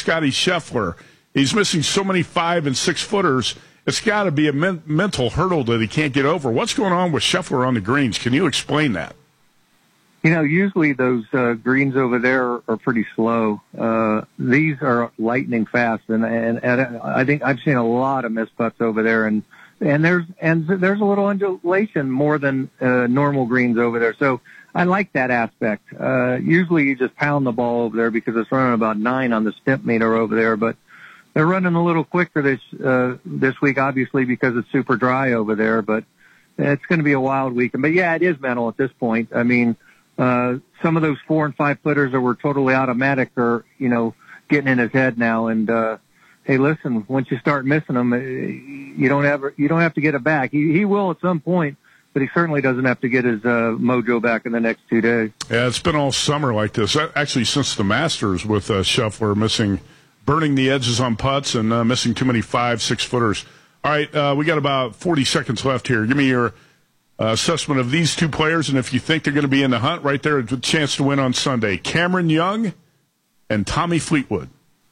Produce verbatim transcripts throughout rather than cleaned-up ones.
Scotty Scheffler. He's missing so many five and six footers. It's got to be a men- mental hurdle that he can't get over. What's going on with Scheffler on the greens? Can you explain that? You know, usually those uh, greens over there are, are pretty slow. Uh, these are lightning fast, and, and and I think I've seen a lot of missed putts over there, and and there's and there's a little undulation more than uh, normal greens over there. So I like that aspect. Uh, usually you just pound the ball over there because it's running about nine on the stimp meter over there, but they're running a little quicker this uh, this week, obviously because it's super dry over there. But it's going to be a wild weekend. But yeah, it is mental at this point. I mean. Uh, some of those four and five footers that were totally automatic are, you know, getting in his head now. And, uh, hey, listen, once you start missing them, you don't ever, you don't have to get it back. He, he will at some point, but he certainly doesn't have to get his, uh, mojo back in the next two days. Yeah, it's been all summer like this. Actually, since the Masters with, uh, Scheffler missing, burning the edges on putts and, uh, missing too many five, six footers. All right. Uh, we got about forty seconds left here. Give me your, Uh, assessment of these two players, and if you think they're going to be in the hunt right there, a chance to win on Sunday. Cameron Young and Tommy Fleetwood.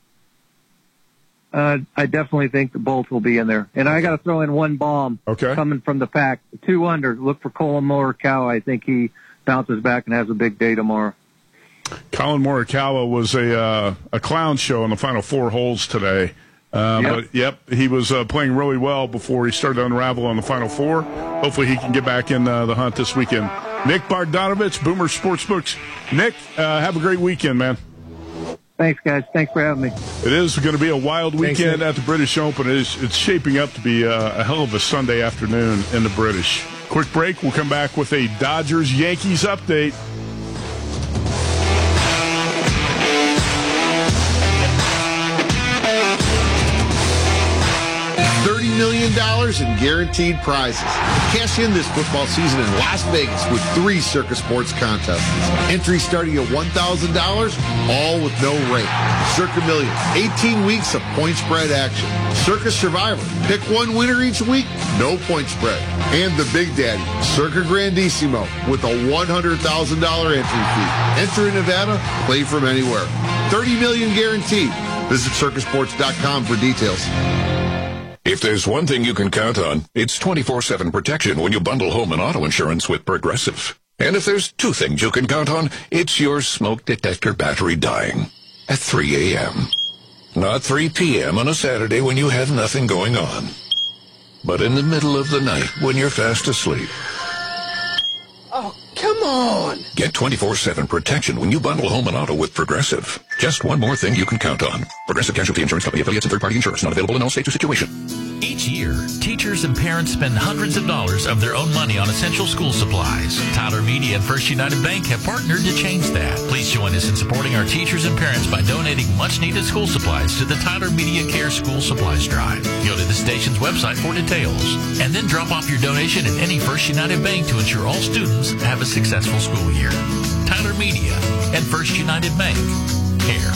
Uh, I definitely think the both will be in there. And I got to throw in one bomb okay. coming from the pack. Two under. Look for Colin Morikawa. I think he bounces back and has a big day tomorrow. Colin Morikawa was a uh, a clown show in the final four holes today. Uh, yep. But, yep, he was uh, playing really well before he started to unravel on the final four. Hopefully he can get back in uh, the hunt this weekend. Nick Bogdanovich, Boomer Sportsbooks. Nick, uh, have a great weekend, man. Thanks, guys. Thanks for having me. It is going to be a wild weekend Thanks, at the British Open. It is, it's shaping up to be uh, a hell of a Sunday afternoon in the British. Quick break. We'll come back with a Dodgers-Yankees update. thirty million dollars in guaranteed prizes. Cash in this football season in Las Vegas with three Circus Sports contests. Entries starting at one thousand dollars, all with no rate. Circa Million, eighteen weeks of point spread action. Circus Survivor, pick one winner each week, no point spread. And the Big Daddy, Circa Grandissimo, with a one hundred thousand dollars entry fee. Enter in Nevada, play from anywhere. thirty million dollars guaranteed. Visit circus sports dot com for details. If there's one thing you can count on, it's twenty-four seven protection when you bundle home and auto insurance with Progressive. And if there's two things you can count on, it's your smoke detector battery dying at three a.m. Not three p.m. on a Saturday when you have nothing going on, but in the middle of the night when you're fast asleep. Oh, come on! Get twenty-four seven protection when you bundle home and auto with Progressive. Just one more thing you can count on. Progressive Casualty Insurance Company, affiliates, and third-party insurance. Not available in all states or situations. Each year, teachers and parents spend hundreds of dollars of their own money on essential school supplies. Tyler Media and First United Bank have partnered to change that. Please join us in supporting our teachers and parents by donating much-needed school supplies to the Tyler Media Care School Supplies Drive. Go to the station's website for details, and then drop off your donation at any First United Bank to ensure all students have a successful school year. Tyler Media and First United Bank. Care.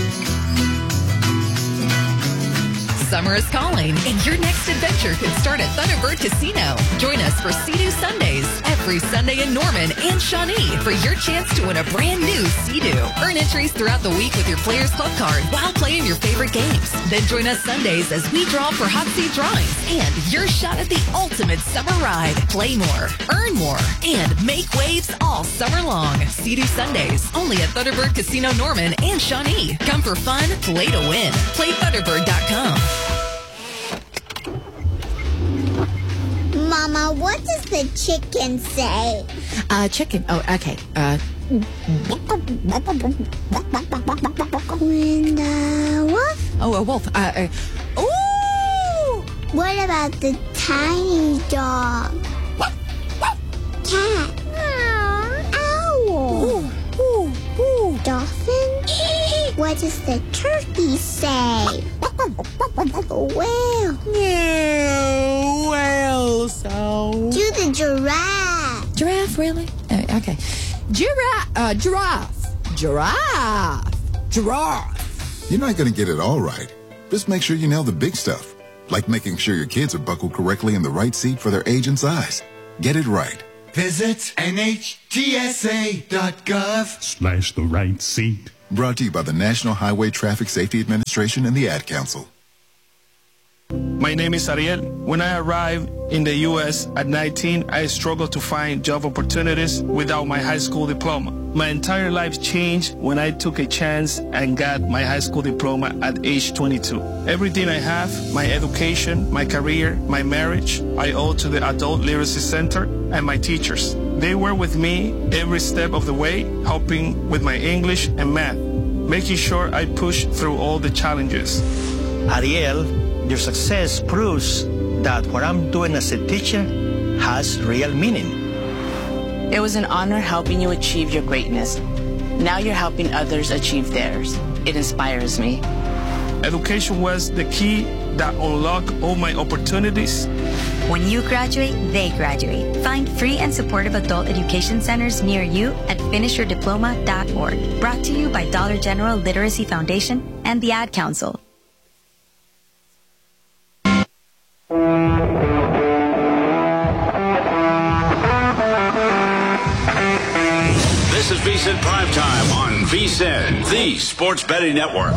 Summer is calling, and your next adventure could start at Thunderbird Casino. Join us for Sea-Doo Sundays every Sunday in Norman and Shawnee for your chance to win a brand new Sea-Doo. Earn entries throughout the week with your Players Club card while playing your favorite games. Then join us Sundays as we draw for hot seat drawings and your shot at the ultimate summer ride. Play more, earn more, and make waves all summer long. Sea-Doo Sundays, only at Thunderbird Casino Norman and Shawnee. Come for fun, play to win. Play Thunderbird dot com. Mama, what does the chicken say? Uh, chicken. Oh, okay. Uh. And, uh, wolf? Oh, a wolf. Uh, uh, ooh! What about the tiny dog? Cat? Owl? Ooh, ooh, ooh. Dolphin? What does the turkey say? Whale? Yeah, whale, so... Do the giraffe. Giraffe, really? Uh, okay. Giraffe, uh, giraffe, giraffe, giraffe. You're not going to get it all right. Just make sure you nail the big stuff, like making sure your kids are buckled correctly in the right seat for their age and size. Get it right. Visit N H T S A dot gov slash the right seat. Brought to you by the National Highway Traffic Safety Administration and the Ad Council. My name is Ariel. When I arrived in the U S at nineteen, I struggled to find job opportunities without my high school diploma. My entire life changed when I took a chance and got my high school diploma at age twenty-two. Everything I have, my education, my career, my marriage, I owe to the Adult Literacy Center and my teachers. They were with me every step of the way, helping with my English and math, making sure I pushed through all the challenges. Ariel, your success proves that what I'm doing as a teacher has real meaning. It was an honor helping you achieve your greatness. Now you're helping others achieve theirs. It inspires me. Education was the key that unlocked all my opportunities. When you graduate, they graduate. Find free and supportive adult education centers near you at finish your diploma dot org. Brought to you by Dollar General Literacy Foundation and the Ad Council. This is VSiN Primetime on VSiN, the Sports Betting Network.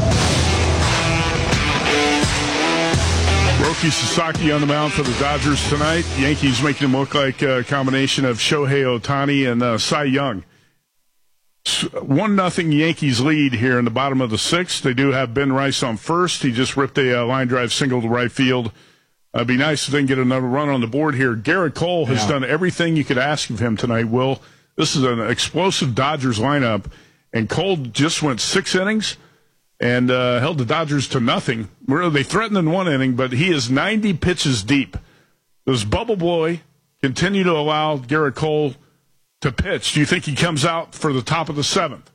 Roki Sasaki on the mound for the Dodgers tonight. Yankees making him look like a combination of Shohei Ohtani and uh, Cy Young. One nothing Yankees lead here in the bottom of the sixth. They do have Ben Rice on first. He just ripped a uh, line drive single to right field. Uh, it'd be nice if they can get another run on the board here. Garrett Cole has yeah. done everything you could ask of him tonight, Will. This is an explosive Dodgers lineup, and Cole just went six innings and uh, held the Dodgers to nothing. They threatened in one inning, but he is ninety pitches deep. Does Bubble Boy continue to allow Garrett Cole to pitch? Do you think he comes out for the top of the seventh?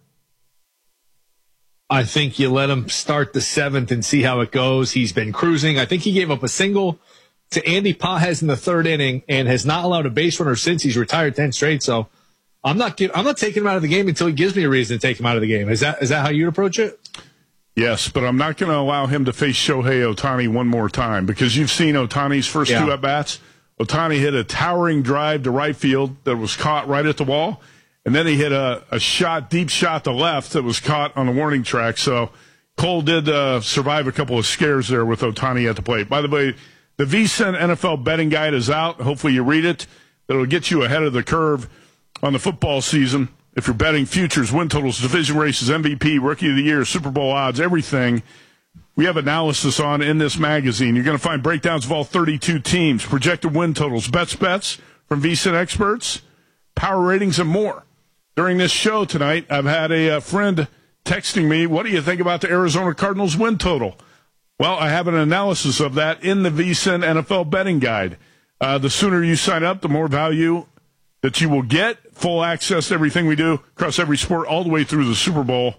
I think you let him start the seventh and see how it goes. He's been cruising. I think he gave up a single to Andy Pages in the third inning and has not allowed a base runner since he's retired ten straight. So I'm not I'm not taking him out of the game until he gives me a reason to take him out of the game. Is that is that how you'd approach it? Yes, but I'm not going to allow him to face Shohei Ohtani one more time because you've seen Ohtani's first yeah. two at-bats. Ohtani hit a towering drive to right field that was caught right at the wall, and then he hit a, a shot, deep shot to left that was caught on the warning track. So Cole did uh, survive a couple of scares there with Ohtani at the plate. By the way, the VSiN N F L betting guide is out. Hopefully you read it. That'll get you ahead of the curve on the football season. If you're betting futures, win totals, division races, M V P, Rookie of the Year, Super Bowl odds, everything, we have analysis on in this magazine. You're going to find breakdowns of all thirty-two teams, projected win totals, bets bets from VSiN experts, power ratings, and more. During this show tonight, I've had a, a friend texting me, what do you think about the Arizona Cardinals win total? Well, I have an analysis of that in the VSiN N F L betting guide. Uh, the sooner you sign up, the more value that you will get, full access to everything we do across every sport all the way through the Super Bowl.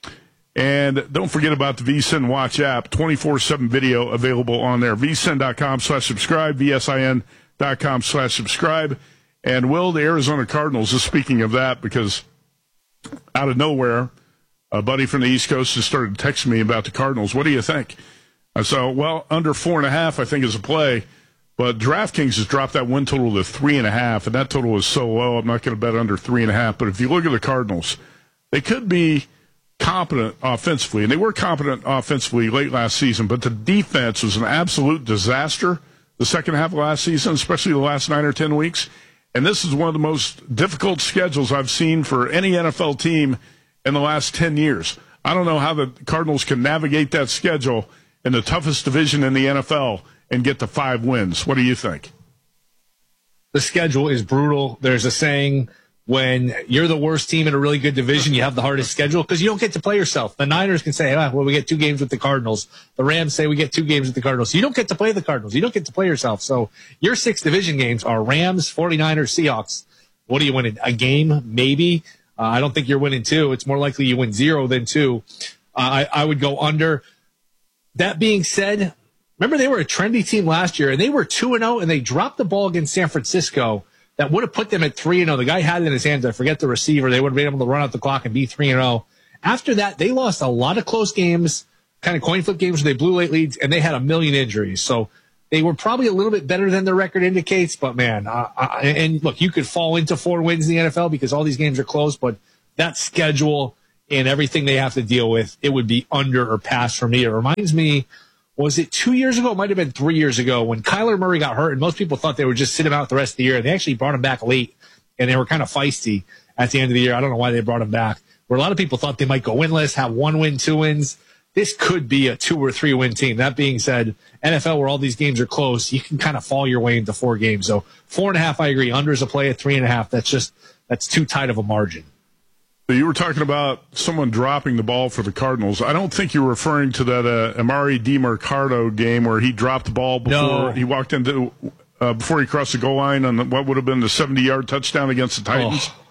And don't forget about the VSiN Watch app, twenty-four seven video available on there. VSiN.com slash subscribe, VSIN.com slash subscribe. And Will, the Arizona Cardinals, is speaking of that because out of nowhere, a buddy from the East Coast just started texting me about the Cardinals. What do you think? I said, well, under four and a half, I think, is a play. But DraftKings has dropped that win total to three and a half, and that total is so low, I'm not going to bet under three and a half. But if you look at the Cardinals, they could be competent offensively, and they were competent offensively late last season, but the defense was an absolute disaster the second half of last season, especially the last nine or ten weeks. And this is one of the most difficult schedules I've seen for any N F L team in the last ten years. I don't know how the Cardinals can navigate that schedule in the toughest division in the N F L and get to five wins. What do you think? The schedule is brutal. There's a saying, when you're the worst team in a really good division, you have the hardest schedule because you don't get to play yourself. The Niners can say, ah, well, we get two games with the Cardinals. The Rams say we get two games with the Cardinals. You don't get to play the Cardinals. You don't get to play yourself. So your six division games are Rams, forty-niners, Seahawks. What are you winning? A game? Maybe. Uh, I don't think you're winning two. It's more likely you win zero than two. Uh, I, I would go under. That being said, remember they were a trendy team last year, and they were two and oh, and they dropped the ball against San Francisco. That would have put them at three and oh. The guy had it in his hands. I forget the receiver. They would have been able to run out the clock and be three and oh. After that, they lost a lot of close games, kind of coin flip games where they blew late leads, and they had a million injuries. So They were probably a little bit better than the record indicates, but man, uh, I, and look, you could fall into four wins in the N F L because all these games are close, but that schedule and everything they have to deal with, it would be under or pass for me. It reminds me, was it two years ago? It might have been three years ago when Kyler Murray got hurt, and most people thought they would just sit him out the rest of the year, and they actually brought him back late, and they were kind of feisty at the end of the year. I don't know why they brought him back, where a lot of people thought they might go winless, have one win, two wins. This could be a two or three win team. That being said, N F L where all these games are close, you can kind of fall your way into four games. So four and a half, I agree. Under is a play at three and a half. That's just, that's too tight of a margin. So you were talking about someone dropping the ball for the Cardinals. I don't think you're referring to that uh, Amari DiMercado game where he dropped the ball before No. he walked into, uh, before he crossed the goal line on what would have been the seventy-yard touchdown against the Titans. Oh.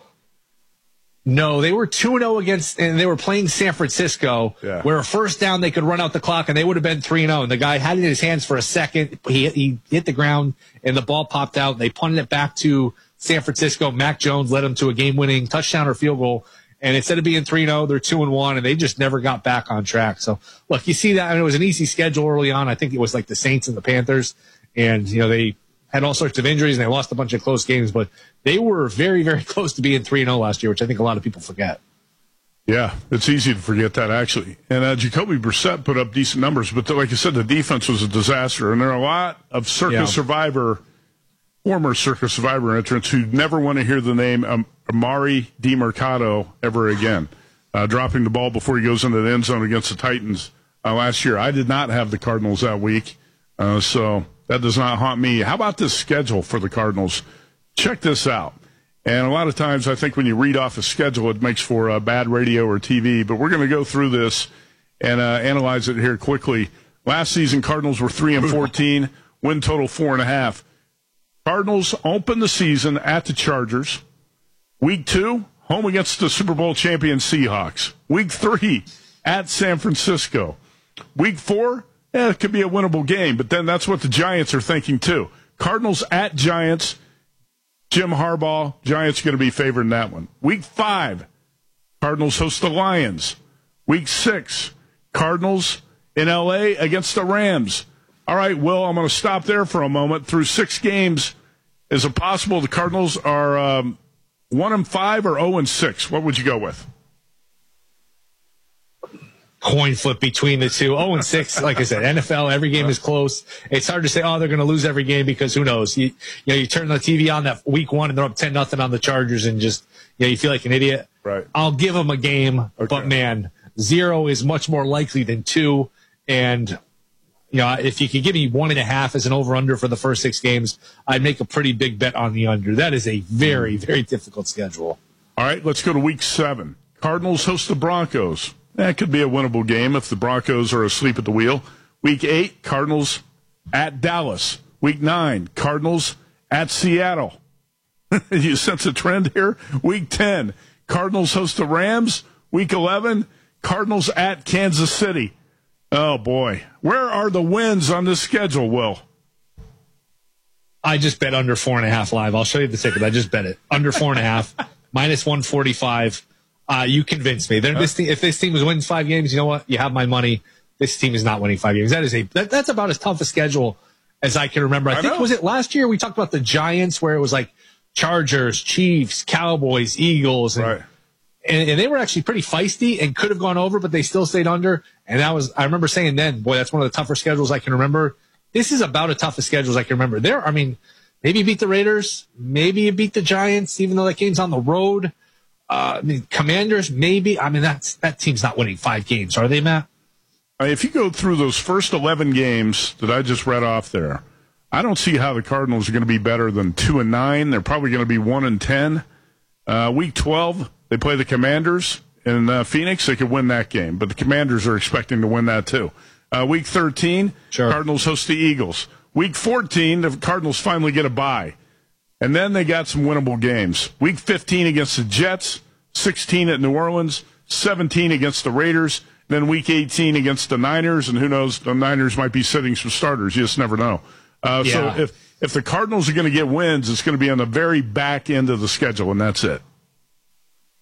No, they were two and oh against, and they were playing San Francisco, Yeah. where a first down they could run out the clock, and they would have been three and oh. And the guy had it in his hands for a second. He, he hit the ground, and the ball popped out. They punted it back to San Francisco. Mac Jones led them to a game-winning touchdown or field goal. And instead of being three and oh, they're two and one, and they just never got back on track. So, look, you see that. I mean, it was an easy schedule early on. I think it was like the Saints and the Panthers. And, you know, they had all sorts of injuries, and they lost a bunch of close games. But they were very, very close to being three and oh last year, which I think a lot of people forget. Yeah, it's easy to forget that, actually. And uh, Jacoby Brissett put up decent numbers, but like I said, the defense was a disaster. And there are a lot of Circus Yeah. Survivor, former Circus Survivor entrants who never want to hear the name um, Amari DiMercado ever again, uh, dropping the ball before he goes into the end zone against the Titans uh, last year. I did not have the Cardinals that week, uh, so that does not haunt me. How about this schedule for the Cardinals? Check this out. And a lot of times I think when you read off a schedule, it makes for uh, bad radio or T V. But we're going to go through this and uh, analyze it here quickly. Last season, Cardinals were three and fourteen, win total four and a half. Cardinals open the season at the Chargers. Week two, home against the Super Bowl champion Seahawks. Week three, at San Francisco. Week four, eh, it could be a winnable game, but then that's what the Giants are thinking too. Cardinals at Giants. Jim Harbaugh, Giants going to be favored in that one. Week five, Cardinals host the Lions. Week six, Cardinals in L A against the Rams. All right, Will, I'm going to stop there for a moment. Through six games, is it possible the Cardinals are um, one and five or zero and six? What would you go with? Coin flip between the two. oh and six, like I said, N F L, every game is close. It's hard to say, oh, they're going to lose every game because who knows? You, you know, you turn the T V on that week one and they're up ten nothing on the Chargers and just, you know, you feel like an idiot. Right. I'll give them a game, Okay. but man, zero is much more likely than two. And, you know, if you could give me one and a half as an over-under for the first six games, I'd make a pretty big bet on the under. That is a very, very difficult schedule. All right, let's go to week seven. Cardinals host the Broncos. That could be a winnable game if the Broncos are asleep at the wheel. Week eight, Cardinals at Dallas. Week nine, Cardinals at Seattle. You sense a trend here? Week ten, Cardinals host the Rams. Week eleven, Cardinals at Kansas City. Oh, boy. Where are the wins on this schedule, Will? I just bet under four and a half live. I'll show you the ticket. I just bet it. Under four and a half, minus one forty-five. Uh, you convinced me. They're, this team, if this team is winning five games, you know what? You have my money. This team is not winning five games. That is a that, that's about as tough a schedule as I can remember. I, I think know. was it last year we talked about the Giants where it was like Chargers, Chiefs, Cowboys, Eagles, and, right. and, and they were actually pretty feisty and could have gone over, but they still stayed under. And that was I remember saying then, boy, that's one of the tougher schedules I can remember. This is about as tough a schedule as I can remember. There, I mean, maybe you beat the Raiders, maybe you beat the Giants, even though that game's on the road. Uh, I mean, Commanders, maybe. I mean, that's that team's not winning five games, are they, Matt? If you go through those first eleven games that I just read off there, I don't see how the Cardinals are going to be better than two and nine. They're probably going to be one and ten. Uh, week twelve, they play the Commanders in uh, Phoenix. They could win that game, but the Commanders are expecting to win that too. Uh, week thirteen, sure. Cardinals host the Eagles. Week fourteen, the Cardinals finally get a bye. And then they got some winnable games. Week fifteen against the Jets, sixteen at New Orleans, seventeen against the Raiders, then week eighteen against the Niners, and who knows, the Niners might be sitting some starters. You just never know. Uh, yeah. So if, if the Cardinals are going to get wins, it's going to be on the very back end of the schedule, and that's it.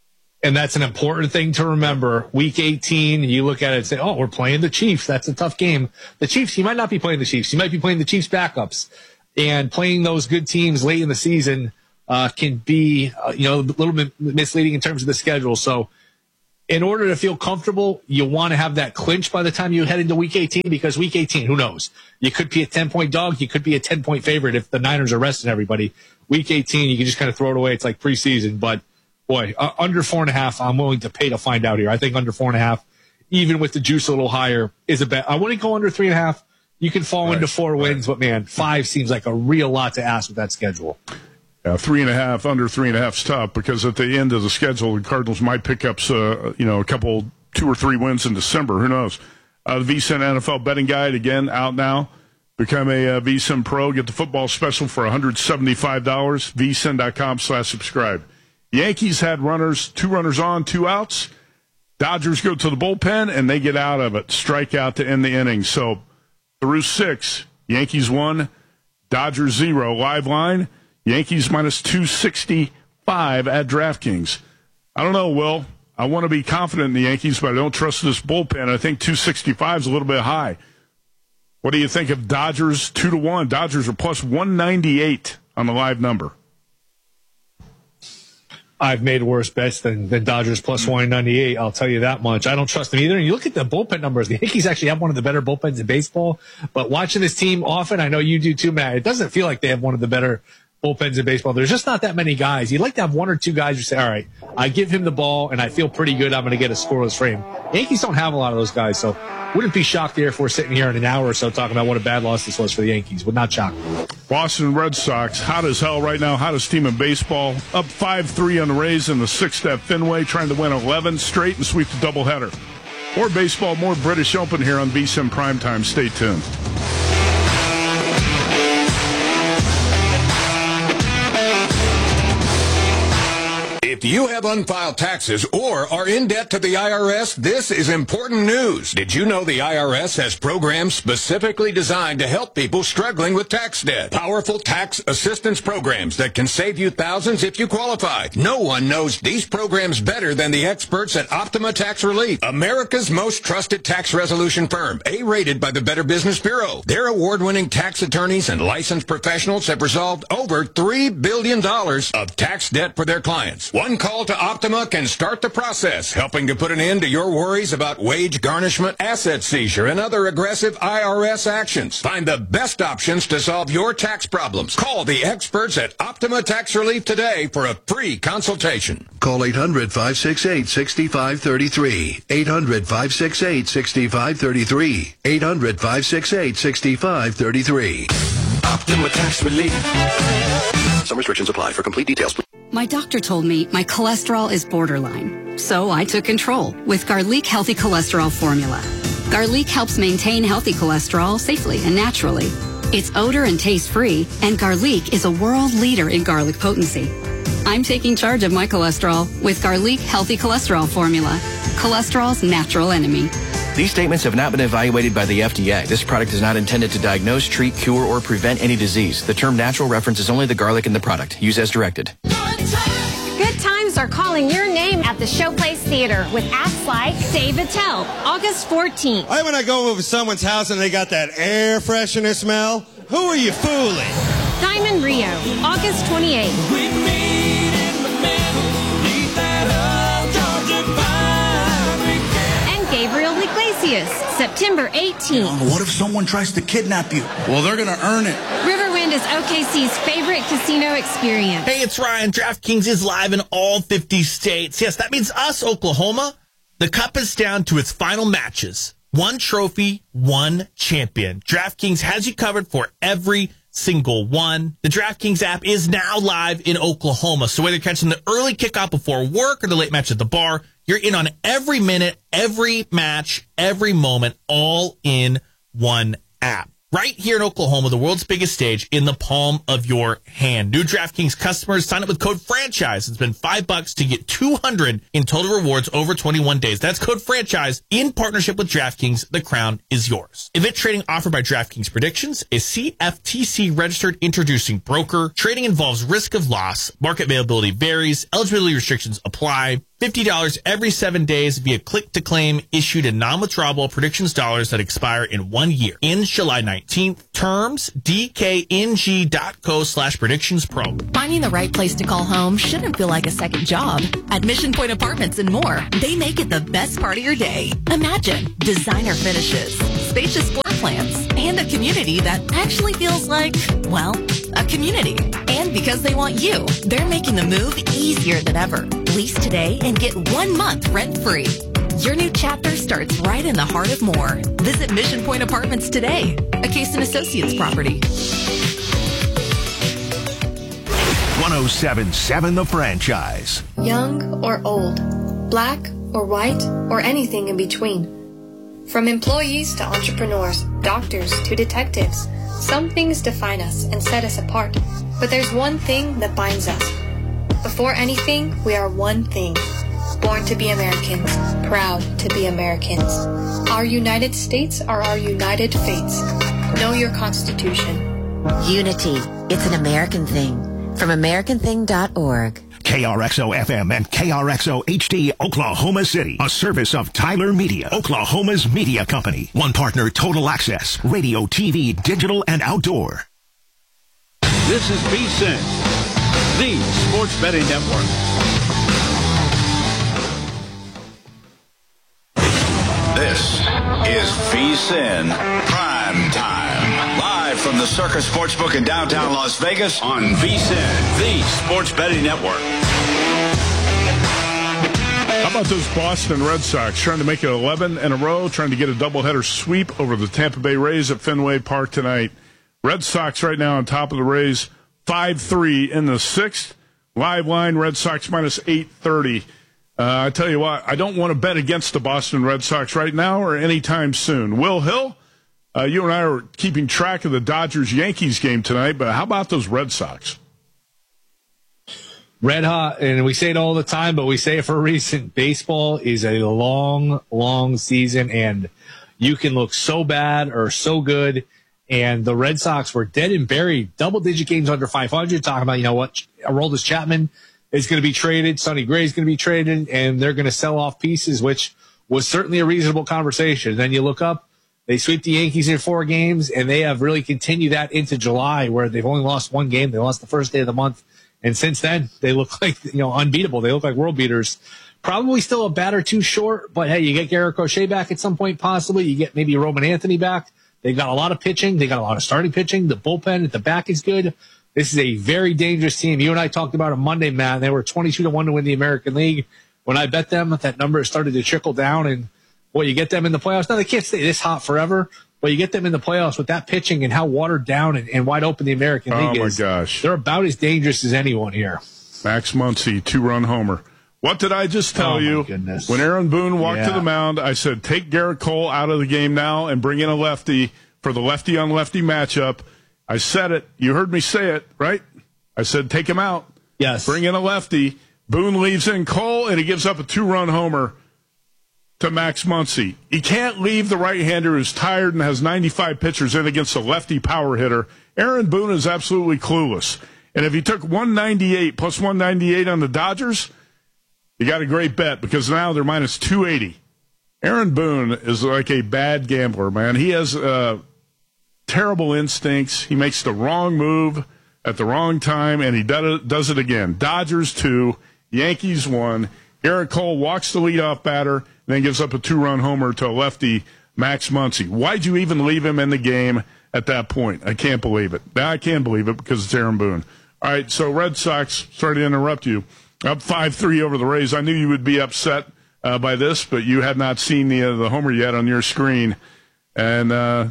And that's an important thing to remember. Week eighteen, you look at it and say, oh, we're playing the Chiefs. That's a tough game. The Chiefs, you might not be playing the Chiefs. You might be playing the Chiefs backups. And playing those good teams late in the season uh, can be, uh, you know, a little bit misleading in terms of the schedule. So in order to feel comfortable, you want to have that clinch by the time you head into week eighteen, because week eighteen, who knows? You could be a ten-point dog. You could be a ten-point favorite if the Niners are resting everybody. Week eighteen, you can just kind of throw it away. It's like preseason. But, boy, uh, under four and a half, I'm willing to pay to find out here. I think under four and a half, even with the juice a little higher, is a bet. I wouldn't go under three and a half. You can fall right, into four right. wins, but, man, five seems like a real lot to ask with that schedule. Yeah, three and a half, under three and a half is tough, because at the end of the schedule, the Cardinals might pick up, uh, you know, a couple, two or three wins in December. Who knows? Uh, the VSiN N F L betting guide, again, out now. Become a uh, VSiN Pro. Get the football special for one hundred seventy-five dollars. V S I N dot com slash subscribe. Yankees had runners, two runners on, two outs. Dodgers go to the bullpen, and they get out of it. Strikeout to end the inning. So through six, Yankees one, Dodgers zero. Live line, Yankees minus two sixty-five at DraftKings. I don't know, Will. I want to be confident in the Yankees, but I don't trust this bullpen. I think two sixty-five is a little bit high. What do you think of Dodgers two to one? Dodgers are plus one ninety-eight on the live number. I've made worse bets than, than Dodgers plus one ninety-eight. I'll tell you that much. I don't trust them either. And you look at the bullpen numbers. The Yankees actually have one of the better bullpens in baseball. But watching this team often, I know you do too, Matt, it doesn't feel like they have one of the better bullpens in baseball. There's just not that many guys. You'd like to have one or two guys who say, all right, I give him the ball and I feel pretty good. I'm going to get a scoreless frame. Yankees don't have a lot of those guys. So wouldn't be shocked here if we're sitting here in an hour or so talking about what a bad loss this was for the Yankees. Would not shock. Boston Red Sox, hot as hell right now, hottest team in baseball. Up five three on the Rays in the sixth at Fenway, trying to win eleven straight and sweep the doubleheader. More baseball, more British Open here on VSiN Primetime. Stay tuned. If you have unfiled taxes or are in debt to the I R S, this is important news. Did you know the I R S has programs specifically designed to help people struggling with tax debt? Powerful tax assistance programs that can save you thousands if you qualify. No one knows these programs better than the experts at Optima Tax Relief, America's most trusted tax resolution firm, A-rated by the Better Business Bureau. Their award-winning tax attorneys and licensed professionals have resolved over three billion dollars of tax debt for their clients. One call to Optima can start the process, helping to put an end to your worries about wage garnishment, asset seizure, and other aggressive I R S actions. Find the best options to solve your tax problems. Call the experts at Optima Tax Relief today for a free consultation. Call eight hundred, five six eight, six five three three. eight hundred, five six eight, six five three three. eight hundred, five six eight, six five three three. Optima Tax Relief. Some restrictions apply. For complete details, please. My doctor told me my cholesterol is borderline, so I took control with Garlic Healthy Cholesterol Formula. Garlic helps maintain healthy cholesterol safely and naturally. It's odor and taste-free, and Garlic is a world leader in garlic potency. I'm taking charge of my cholesterol with Garlic Healthy Cholesterol Formula, cholesterol's natural enemy. These statements have not been evaluated by the F D A. This product is not intended to diagnose, treat, cure, or prevent any disease. The term natural references only the garlic in the product. Use as directed. Good times are calling your name at the Showplace Theater with acts like Dave Attell, August fourteenth. Why when I go over to someone's house and they got that air freshener smell? Who are you fooling? Diamond Rio, August twenty-eighth. We meet in the middle, need that old Georgia vibe. And Gabriel Iglesias, September eighteenth. What if someone tries to kidnap you? Well, they're going to earn it. Riverwind is O K C's favorite casino experience. Hey, it's Ryan. DraftKings is live in all fifty states. Yes, that means us, Oklahoma. The cup is down to its final matches. One trophy, one champion. DraftKings has you covered for every single one. The DraftKings app is now live in Oklahoma. So whether you're catching the early kickoff before work or the late match at the bar, you're in on every minute, every match, every moment, all in one app. Right here in Oklahoma, the world's biggest stage in the palm of your hand. New DraftKings customers sign up with code FRANCHISE and spend five bucks to get two hundred in total rewards over twenty-one days. That's code FRANCHISE in partnership with DraftKings. The crown is yours. Event trading offered by DraftKings Predictions is C F T C registered introducing broker. Trading involves risk of loss. Market availability varies. Eligibility restrictions apply. fifty dollars every seven days via click-to-claim issued in non-withdrawable predictions dollars that expire in one year. Ends July nineteenth. Terms, dkng.co slash predictions pro. Finding the right place to call home shouldn't feel like a second job. At Mission Point Apartments and more, they make it the best part of your day. Imagine designer finishes, spacious floor plans, and a community that actually feels like, well, a community. And because they want you, they're making the move easier than ever. Lease today and get one month rent-free. Your new chapter starts right in the heart of Moore. Visit Mission Point Apartments today, a Case and Associates property. one oh seven point seven The Franchise. Young or old, black or white, or anything in between. From employees to entrepreneurs, doctors to detectives, some things define us and set us apart. But there's one thing that binds us. Before anything, we are one thing. Born to be Americans, proud to be Americans. Our United States are our united fates. Know your Constitution. Unity. It's an American thing. From American Thing dot org. K R X O F M and K R X O H D, Oklahoma City. A service of Tyler Media, Oklahoma's media company. One partner, Total Access, radio, T V, digital, and outdoor. This is VSiN, the Sports Betting Network. This is VSiN Prime Time. Live from the Circus Sportsbook in downtown Las Vegas on VSiN, the Sports Betting Network. How about those Boston Red Sox trying to make it eleven in a row, trying to get a doubleheader sweep over the Tampa Bay Rays at Fenway Park tonight? Red Sox right now on top of the Rays, five three in the sixth. Live line, Red Sox minus eight thirty. Uh, I tell you what, I don't want to bet against the Boston Red Sox right now or anytime soon. Will Hill, uh, you and I are keeping track of the Dodgers-Yankees game tonight, but how about those Red Sox? Red hot, and we say it all the time, but we say it for a reason. Baseball is a long, long season, and you can look so bad or so good. And the Red Sox were dead and buried, double-digit games under five hundred, talking about, you know what, Aroldis Chapman is going to be traded, Sonny Gray is going to be traded, and they're going to sell off pieces, which was certainly a reasonable conversation. Then you look up, they sweep the Yankees in four games, and they have really continued that into July, where they've only lost one game. They lost the first day of the month. And since then, they look like, you know, unbeatable. They look like world beaters. Probably still a bat or two short, but hey, you get Garrett Crochet back at some point, possibly. You get maybe Roman Anthony back. They've got a lot of pitching. They got a lot of starting pitching. The bullpen at the back is good. This is a very dangerous team. You and I talked about it Monday, Matt. They were twenty-two to one to win the American League. When I bet them, that number started to trickle down, and boy, you get them in the playoffs. Now, they can't stay this hot forever, but you get them in the playoffs with that pitching and how watered down and, and wide open the American League oh is. Oh, my gosh. They're about as dangerous as anyone here. Max Muncy, two-run homer. What did I just tell oh, you? Goodness. When Aaron Boone walked yeah. to the mound, I said, take Garrett Cole out of the game now and bring in a lefty for the lefty-on-lefty matchup. I said it. You heard me say it, right? I said, take him out. Yes. Bring in a lefty. Boone leaves in Cole, and he gives up a two-run homer to Max Muncy. He can't leave the right-hander who's tired and has ninety-five pitchers in against a lefty power hitter. Aaron Boone is absolutely clueless. And if he took one ninety-eight plus one ninety-eight on the Dodgers, you got a great bet because now they're minus two eighty. Aaron Boone is like a bad gambler, man. He has uh, terrible instincts. He makes the wrong move at the wrong time, and he does it again. Dodgers two, Yankees one. Garrett Cole walks the leadoff batter and then gives up a two-run homer to a lefty, Max Muncy. Why'd you even leave him in the game at that point? I can't believe it. Now I can believe it because it's Aaron Boone. All right, so Red Sox, sorry to interrupt you, up five three over the Rays. I knew you would be upset uh, by this, but you had not seen the uh, the homer yet on your screen. And uh,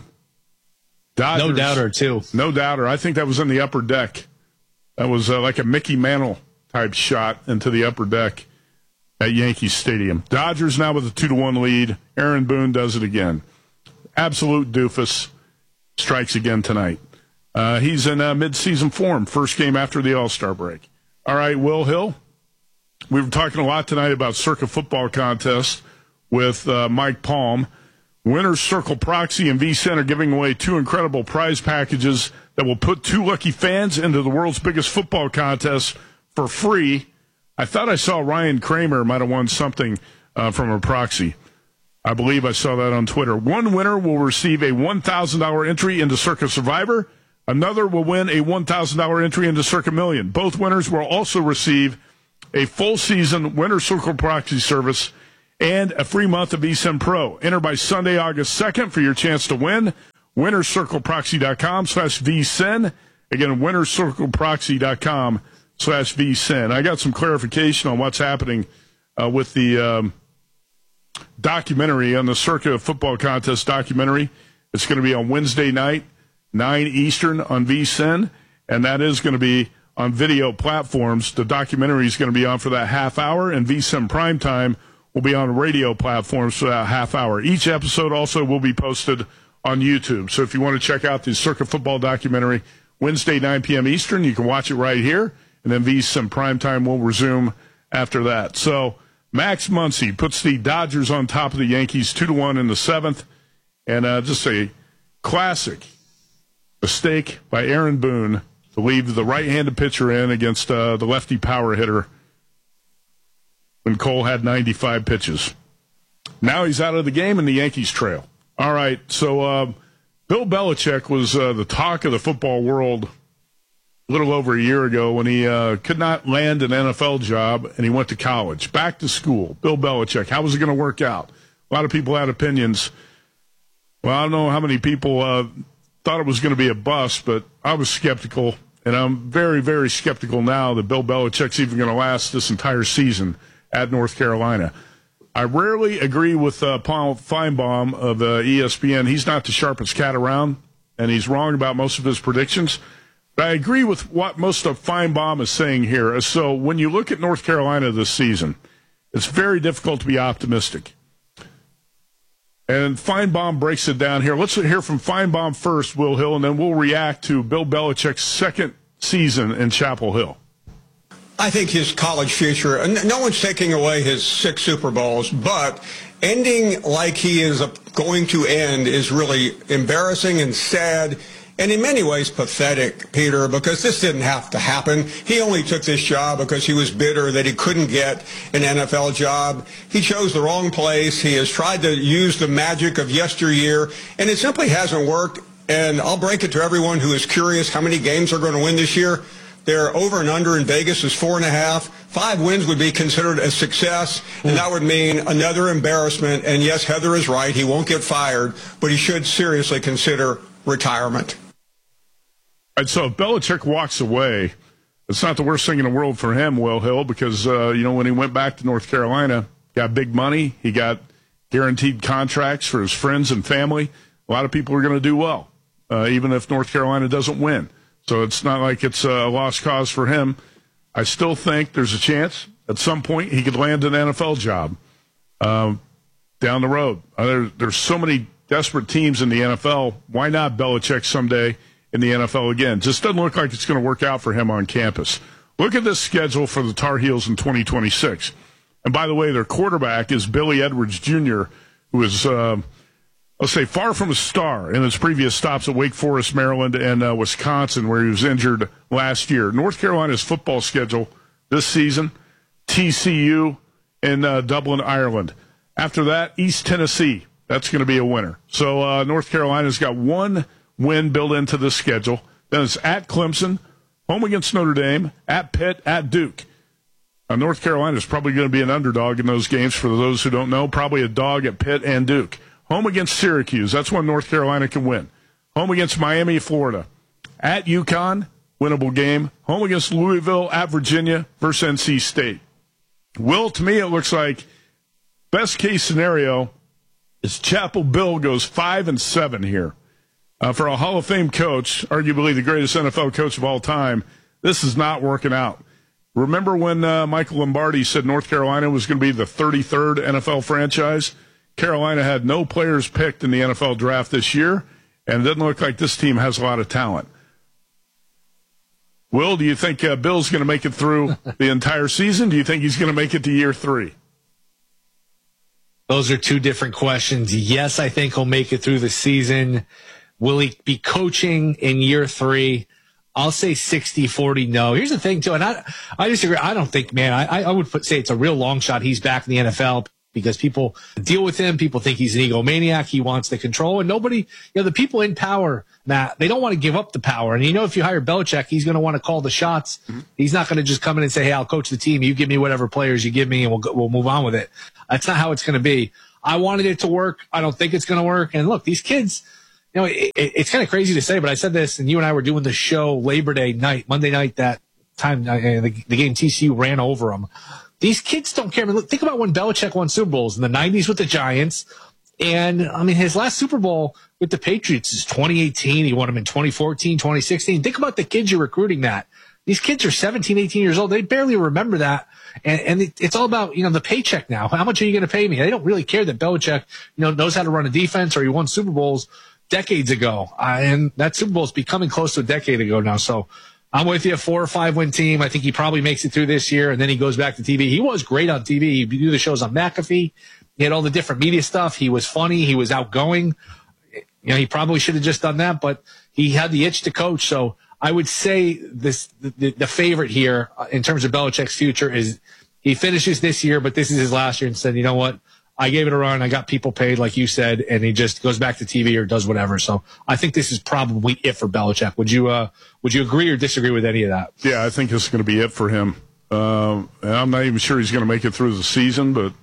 Dodgers, no doubter, too. No doubter. I think that was in the upper deck. That was uh, like a Mickey Mantle-type shot into the upper deck at Yankee Stadium. Dodgers now with a two to one lead. Aaron Boone does it again. Absolute doofus. Strikes again tonight. Uh, he's in uh, mid-season form. First game after the All-Star break. All right, Will Hill. We were talking a lot tonight about Circa Football Contest with uh, Mike Palm. Winner's Circle Proxy and VSiN are giving away two incredible prize packages that will put two lucky fans into the world's biggest football contest for free. I thought I saw Ryan Kramer might have won something uh, from a proxy. I believe I saw that on Twitter. One winner will receive a one thousand dollars entry into Circa Survivor. Another will win a one thousand dollars entry into Circa Million. Both winners will also receive a full season Winner's Circle proxy service and a free month of eSIM Pro. Enter by Sunday, August second for your chance to win. winner's circle proxy dot com slash V S I N. Again, winner's circle proxy dot com slash V S I N. I got some clarification on what's happening uh, with the um, documentary on the Circa Football Contest documentary. It's going to be on Wednesday night, nine Eastern on V S I N, and that is going to be on video platforms. The documentary is going to be on for that half hour, and V S I N Primetime will be on radio platforms for that half hour. Each episode also will be posted on YouTube. So if you want to check out the Circa Football documentary, Wednesday, nine p.m. Eastern, you can watch it right here, and then V S I N Primetime will resume after that. So Max Muncy puts the Dodgers on top of the Yankees two to one in the seventh, and uh, just a classic mistake by Aaron Boone to leave the right-handed pitcher in against uh, the lefty power hitter when Cole had ninety-five pitches. Now he's out of the game and the Yankees trail. All right, so uh, Bill Belichick was uh, the talk of the football world a little over a year ago when he uh, could not land an N F L job and he went to college, back to school. Bill Belichick, how was it going to work out? A lot of people had opinions. Well, I don't know how many people uh, thought it was going to be a bust, but I was skeptical, and I'm very, very skeptical now that Bill Belichick's even going to last this entire season at North Carolina. I rarely agree with uh, Paul Feinbaum of uh, E S P N. He's not the sharpest cat around, and he's wrong about most of his predictions. But I agree with what most of Feinbaum is saying here. So when you look at North Carolina this season, it's very difficult to be optimistic. And Feinbaum breaks it down here. Let's hear from Feinbaum first, Will Hill, and then we'll react to Bill Belichick's second season in Chapel Hill. I think his college future, and no one's taking away his six Super Bowls, but ending like he is going to end is really embarrassing and sad, and in many ways pathetic, Peter, because this didn't have to happen. He only took this job because he was bitter that he couldn't get an N F L job. He chose the wrong place. He has tried to use the magic of yesteryear, and it simply hasn't worked. And I'll break it to everyone who is curious how many games they're going to win this year. Their over and under in Vegas is four and a half. Five wins would be considered a success, and that would mean another embarrassment. And yes, Heather is right. He won't get fired, but he should seriously consider retirement. And so if Belichick walks away, it's not the worst thing in the world for him, Will Hill, because, uh, you know, when he went back to North Carolina, got big money. He got guaranteed contracts for his friends and family. A lot of people are going to do well, uh, even if North Carolina doesn't win. So it's not like it's a lost cause for him. I still think there's a chance at some point he could land an N F L job um, down the road. Uh, there, there's so many desperate teams in the N F L. Why not Belichick someday in the N F L again? Just doesn't look like it's going to work out for him on campus. Look at this schedule for the Tar Heels in twenty twenty-six. And by the way, their quarterback is Billy Edwards Junior, who is, uh, let's say, far from a star in his previous stops at Wake Forest, Maryland, and uh, Wisconsin, where he was injured last year. North Carolina's football schedule this season, T C U in uh, Dublin, Ireland. After that, East Tennessee. That's going to be a winner. So uh, North Carolina's got one win built into the schedule. Then it's at Clemson, home against Notre Dame, at Pitt, at Duke. Now, North Carolina's probably going to be an underdog in those games, for those who don't know. Probably a dog at Pitt and Duke. Home against Syracuse. That's when North Carolina can win. Home against Miami, Florida. At UConn, winnable game. Home against Louisville, at Virginia versus N C State. Will, to me, it looks like best case scenario is Chapel Bill goes five and seven here. Uh, for a Hall of Fame coach, arguably the greatest N F L coach of all time, this is not working out. Remember when uh, Michael Lombardi said North Carolina was going to be the thirty-third N F L franchise? Carolina had no players picked in the N F L draft this year, and it doesn't look like this team has a lot of talent. Will, do you think uh, Bill's going to make it through the entire season? Do you think he's going to make it to year three? Those are two different questions. Yes, I think he'll make it through the season. Will he be coaching in year three? I'll say sixty forty no. Here's the thing, too, and I, I disagree. I don't think, man, I, I would put, say it's a real long shot he's back in the N F L because people deal with him. People think he's an egomaniac. He wants the control. And nobody, you know, the people in power, Matt, they don't want to give up the power. And you know, if you hire Belichick, he's going to want to call the shots. Mm-hmm. He's not going to just come in and say, hey, I'll coach the team. You give me whatever players you give me and we'll go, we'll move on with it. That's not how it's going to be. I wanted it to work. I don't think it's going to work. And look, these kids, you know, it, it, it's kind of crazy to say, but I said this, and you and I were doing the show Labor Day night, Monday night, that time, uh, the, the game T C U ran over them. These kids don't care. I mean, look, think about when Belichick won Super Bowls in the nineties with the Giants. And, I mean, his last Super Bowl with the Patriots is twenty eighteen. He won them in twenty fourteen, twenty sixteen. Think about the kids you're recruiting that. These kids are seventeen, eighteen years old. They barely remember that. And, and it, it's all about, you know, the paycheck now. How much are you going to pay me? They don't really care that Belichick, you know, knows how to run a defense or he won Super Bowls decades ago. Uh, and that Super Bowl is becoming close to a decade ago now. So I'm with you, a four or five win team. I think he probably makes it through this year, and then he goes back to T V. He was great on T V. He do the shows on McAfee. He had all the different media stuff. He was funny. He was outgoing. You know, he probably should have just done that, but he had the itch to coach. So I would say this, the, the favorite here in terms of Belichick's future is he finishes this year, but this is his last year, and said, you know what? I gave it a run. I got people paid, like you said, and he just goes back to T V or does whatever. So I think this is probably it for Belichick. Would you, uh, would you agree or disagree with any of that? Yeah, I think this is going to be it for him. Uh, I'm not even sure he's going to make it through the season, but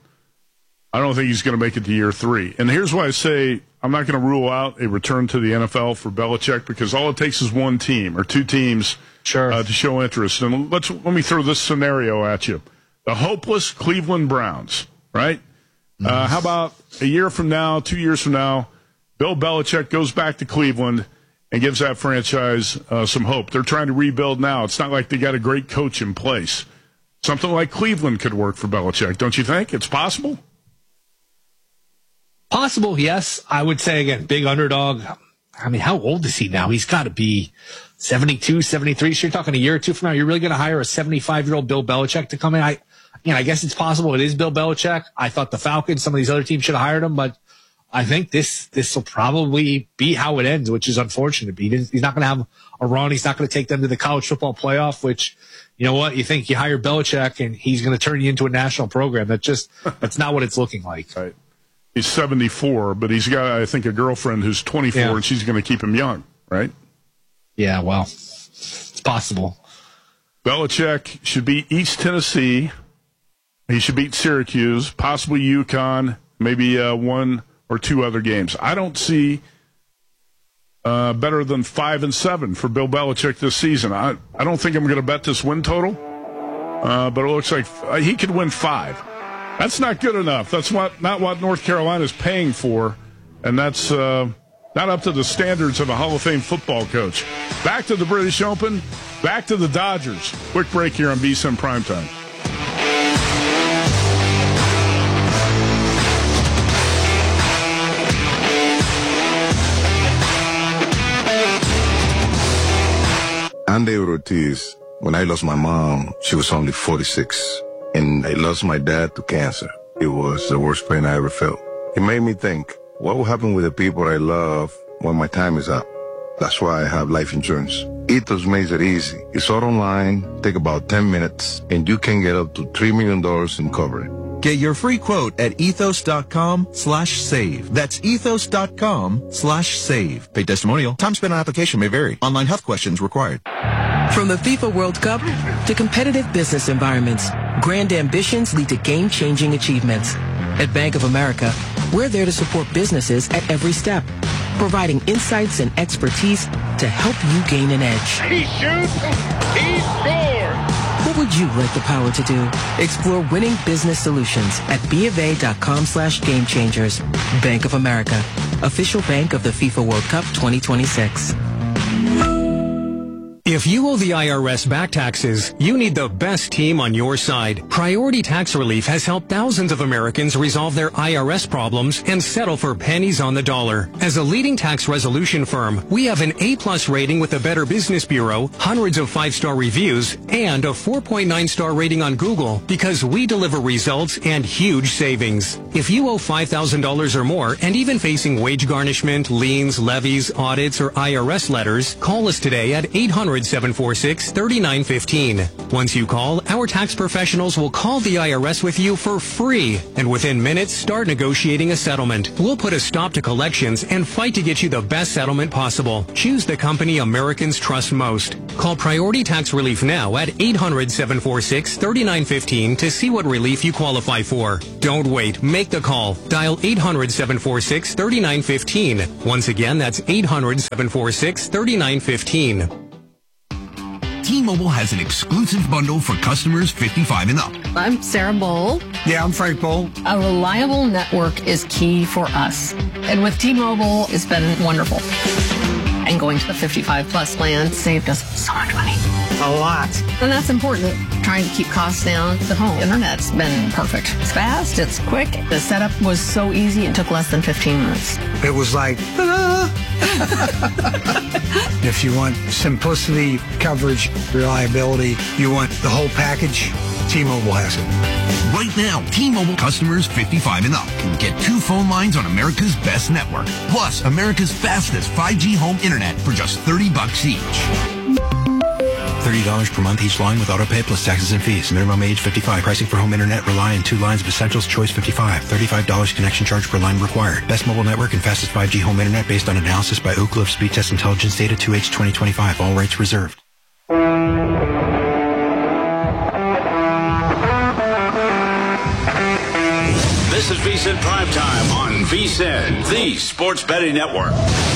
I don't think he's going to make it to year three. And here's why I say I'm not going to rule out a return to the N F L for Belichick, because all it takes is one team or two teams sure. uh, to show interest. And let's let me throw this scenario at you. The hopeless Cleveland Browns, right? Uh, how about a year from now, two years from now, Bill Belichick goes back to Cleveland and gives that franchise uh, some hope. They're trying to rebuild now. It's not like they got a great coach in place. Something like Cleveland could work for Belichick, don't you think? It's possible? Possible, yes. I would say, again, big underdog. I mean, how old is he now? He's got to be seventy-two, seventy-three. So you're talking a year or two from now. You're really going to hire a seventy-five-year-old Bill Belichick to come in? I You know, I guess it's possible. It is Bill Belichick. I thought the Falcons, some of these other teams should have hired him, but I think this this will probably be how it ends, which is unfortunate. He he's not going to have a run. He's not going to take them to the college football playoff, which, you know what, you think you hire Belichick and he's going to turn you into a national program. That just that's not what it's looking like. Right. He's seventy-four, but he's got, I think, a girlfriend who's twenty-four, yeah. and she's going to keep him young, right? Yeah, well, it's possible. Belichick should beat East Tennessee. He should beat Syracuse, possibly UConn, maybe uh, one or two other games. I don't see uh, better than five and seven for Bill Belichick this season. I, I don't think I'm going to bet this win total, uh, but it looks like he could win five. That's not good enough. That's what not what North Carolina is paying for, and that's uh, not up to the standards of a Hall of Fame football coach. Back to the British Open, back to the Dodgers. Quick break here on V S I N Primetime. Andy Ortiz, when I lost my mom, she was only forty-six. And I lost my dad to cancer. It was the worst pain I ever felt. It made me think, what will happen with the people I love when my time is up? That's why I have life insurance. Ethos makes it easy. It's all online, take about ten minutes, and you can get up to three million dollars in coverage. Get your free quote at ethos.com slash save. That's ethos.com slash save. Paid testimonial. Time spent on application may vary. Online health questions required. From the FIFA World Cup to competitive business environments, grand ambitions lead to game-changing achievements. At Bank of America, we're there to support businesses at every step, providing insights and expertise to help you gain an edge. He shoots, he scores! What would you like the power to do? Explore winning business solutions at BofA.com slash game changers. Bank of America, official bank of the FIFA World Cup twenty twenty-six. If you owe the I R S back taxes, you need the best team on your side. Priority Tax Relief has helped thousands of Americans resolve their I R S problems and settle for pennies on the dollar. As a leading tax resolution firm, we have an A-plus rating with the Better Business Bureau, hundreds of five-star reviews, and a four point nine star rating on Google because we deliver results and huge savings. If you owe five thousand dollars or more and even facing wage garnishment, liens, levies, audits, or I R S letters, call us today at eight hundred hundred, seven four six, three nine one five. Once you call, our tax professionals will call the I R S with you for free, and within minutes, start negotiating a settlement. We'll put a stop to collections and fight to get you the best settlement possible. Choose the company Americans trust most. Call Priority Tax Relief now at eight hundred, seven four six, three nine one five to see what relief you qualify for. Don't wait. Make the call. Dial eight hundred, seven four six, three nine one five. Once again, that's eight hundred, seven four six, three nine one five. T-Mobile has an exclusive bundle for customers fifty-five and up. I'm Sarah Bowl. Yeah, I'm Frank Bowl. A reliable network is key for us. And with T-Mobile, it's been wonderful. And going to the fifty-five plus plan saved us so much money. A lot. And that's important. Trying to keep costs down. The home internet's been perfect. It's fast, it's quick. The setup was so easy, it took less than fifteen minutes. It was like, ah. If you want simplicity, coverage, reliability, you want the whole package, T-Mobile has it. Right now, T-Mobile customers fifty-five and up can get two phone lines on America's best network, plus America's fastest five G home internet for just thirty bucks each. thirty dollars per month each line with autopay plus taxes and fees. Minimum age fifty-five. Pricing for home internet rely on two lines of Essentials Choice fifty-five. thirty-five dollars connection charge per line required. Best mobile network and fastest five G home internet based on analysis by Oak Cliff Speed Test Intelligence Data two H twenty twenty-five. All rights reserved. This is VSiN Primetime on VSiN, the Sports Betting Network.